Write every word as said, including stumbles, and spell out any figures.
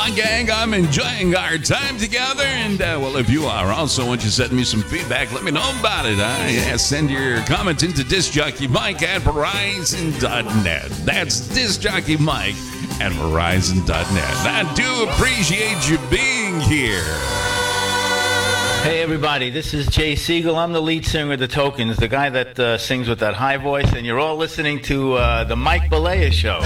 on, gang? I'm enjoying our time together. And, uh, well, if you are also, why don't you send me some feedback? Let me know about it. Huh? Yeah, send your comments into discjockeymike at verizon dot net. That's discjockeymike at verizon dot net. I do appreciate you being here. Hey, everybody, this is Jay Siegel. I'm the lead singer of The Tokens, the guy that uh, sings with that high voice, and you're all listening to uh, The Mike Balea Show.